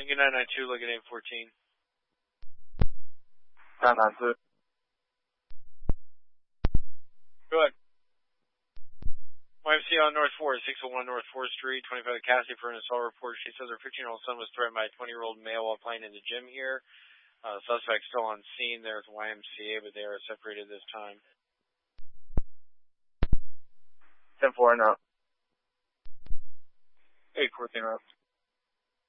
Lincoln 992, Lincoln 814. 992. Go ahead. YMCA on North 4, 601 North 4th Street, 25 Cassie for an assault report. She says her 15-year-old son was threatened by a 20-year-old male while playing in the gym here. Suspect still on scene there at the YMCA, but they are separated this time. 10-4 and up. 814 up.